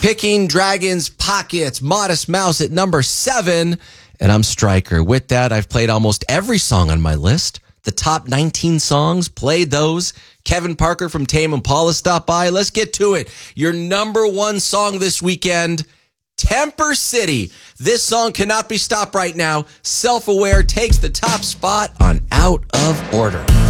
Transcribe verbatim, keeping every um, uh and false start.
Picking Dragons Pockets, Modest Mouse at number seven. And I'm Stryker. With that, I've played almost every song on my list. The top nineteen songs, played those. Kevin Parker from Tame Impala stopped by. Let's get to it. Your number one song this weekend, Temper City. This song cannot be stopped right now. Self-Aware takes the top spot on Out of Order.